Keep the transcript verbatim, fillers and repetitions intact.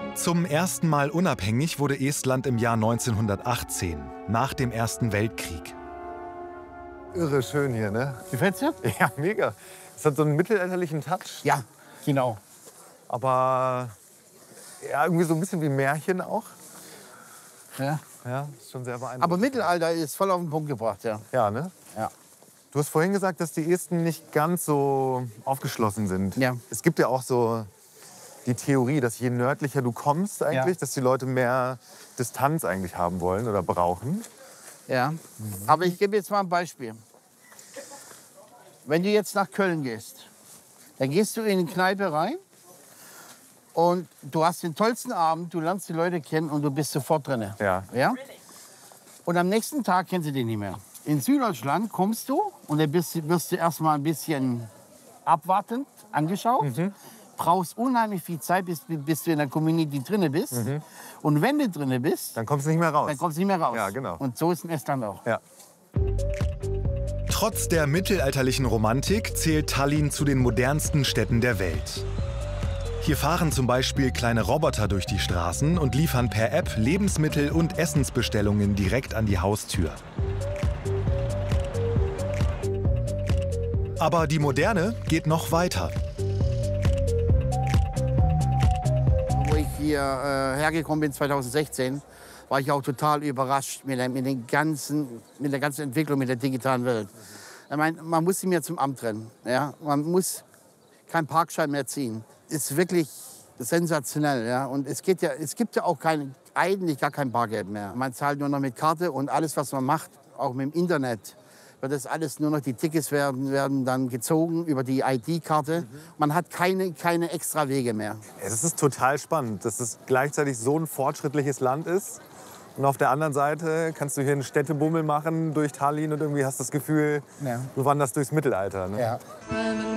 Zum ersten Mal unabhängig wurde Estland im Jahr neunzehnhundertachtzehn, nach dem Ersten Weltkrieg. Irre schön hier, ne? Gefällt's dir? Ja, mega. Es hat so einen mittelalterlichen Touch. Ja, genau. Aber ja, irgendwie so ein bisschen wie Märchen auch. Ja. Ja, ist schon sehr beeindruckend. Aber Mittelalter ist voll auf den Punkt gebracht, ja. Ja, ne? Ja. Du hast vorhin gesagt, dass die Esten nicht ganz so aufgeschlossen sind. Ja. Es gibt ja auch so die Theorie, dass je nördlicher du kommst eigentlich, Ja. dass die Leute mehr Distanz eigentlich haben wollen oder brauchen. Ja. Aber ich gebe jetzt mal ein Beispiel. Wenn du jetzt nach Köln gehst, dann gehst du in eine Kneipe rein und du hast den tollsten Abend, du lernst die Leute kennen und du bist sofort drin. Ja. Ja? Und am nächsten Tag kennst du den nicht mehr. In Süddeutschland kommst du und dann bist, wirst du erst mal ein bisschen abwartend angeschaut. Mhm. Brauchst unheimlich viel Zeit, bis, bis du in der Community drin bist. Mhm. Und wenn du drin bist, Dann kommst du nicht mehr raus. dann kommst du nicht mehr raus. Ja, genau. Und so ist in Estland auch. Ja. Trotz der mittelalterlichen Romantik zählt Tallinn zu den modernsten Städten der Welt. Hier fahren zum Beispiel kleine Roboter durch die Straßen und liefern per App Lebensmittel und Essensbestellungen direkt an die Haustür. Aber die Moderne geht noch weiter. Wo ich hier äh, hergekommen bin, zweitausendsechzehn, war ich auch total überrascht mit der, mit, den ganzen, mit der ganzen Entwicklung, mit der digitalen Welt. Ich meine, man muss sie mir zum Amt rennen. Ja? Man muss keinen Parkschein mehr ziehen. Ist wirklich sensationell. Ja? Und es, geht ja, es gibt ja auch kein, eigentlich gar kein Bargeld mehr. Man zahlt nur noch mit Karte und alles, was man macht, auch mit dem Internet, wird das alles nur noch, die Tickets werden, werden dann gezogen über die I D-Karte. Man hat keine, keine extra Wege mehr. Es ist total spannend, dass es gleichzeitig so ein fortschrittliches Land ist. Und auf der anderen Seite kannst du hier einen Städtebummel machen durch Tallinn und irgendwie hast das Gefühl, Ja. du wanderst durchs Mittelalter. Ne? Ja.